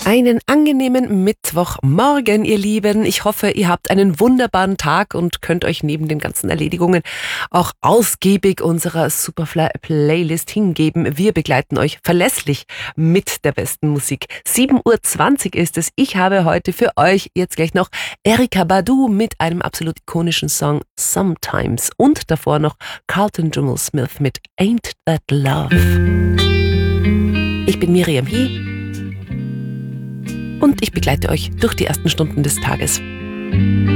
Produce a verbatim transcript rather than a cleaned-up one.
Einen angenehmen Mittwochmorgen, ihr Lieben. Ich hoffe, ihr habt einen wunderbaren Tag und könnt euch neben den ganzen Erledigungen auch ausgiebig unserer Superfly-Playlist hingeben. Wir begleiten euch verlässlich mit der besten Musik. sieben Uhr zwanzig ist es. Ich habe heute für euch jetzt gleich noch Erykah Badu mit einem absolut ikonischen Song Sometimes und davor noch Carlton Jumel Smith mit Ain't That Love. Ich bin Miriam Hie und ich begleite euch durch die ersten Stunden des Tages.